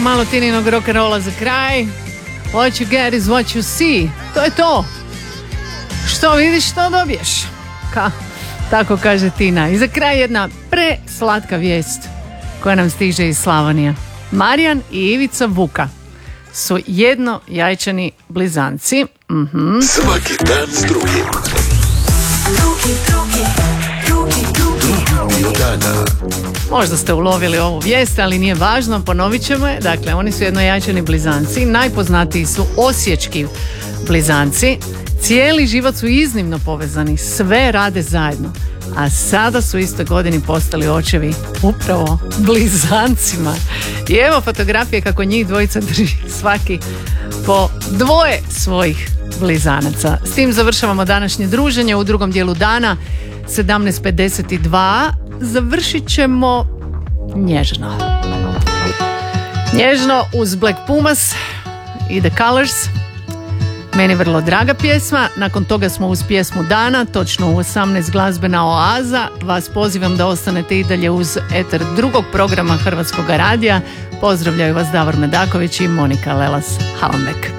malo Tininog rock'n'rolla za kraj. What you get is what you see. To je to. Što vidiš, što dobiješ. Tako kaže Tina. I za kraj jedna preslatka vijest koja nam stiže iz Slavonije. Marijan i Ivica Vuka su jednojajčani blizanci. Svaki dan s drugim. Drugi dio dana. Možda ste ulovili ovu vijest, ali nije važno, ponovit ćemo je. Dakle, oni su jednojajčani blizanci. Najpoznatiji su osječki blizanci. Cijeli život su iznimno povezani, sve rade zajedno. A sada su iste godini postali očevi upravo blizancima. I evo fotografije kako njih dvojica drži svaki po dvoje svojih blizanaca. S tim završavamo današnje druženje. U drugom dijelu dana 17:52 završit ćemo nježno. Nježno uz Black Pumas i The Colors. Meni vrlo draga pjesma. Nakon toga smo uz pjesmu dana, točno u 18 glazbena oaza. Vas pozivam da ostanete i dalje uz eter drugog programa Hrvatskog radija. Pozdravljaju vas Davor Medaković i Monika Lelas-Hallenbeck.